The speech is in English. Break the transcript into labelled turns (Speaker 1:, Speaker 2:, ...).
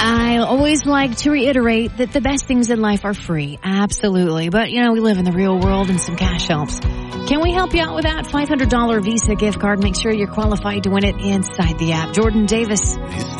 Speaker 1: I always like to reiterate that the best things in life are free. Absolutely. But, we live in the real world and some cash helps. Can we help you out with that? $500 Visa gift card. Make sure you're qualified to win it inside the app. Jordan Davis.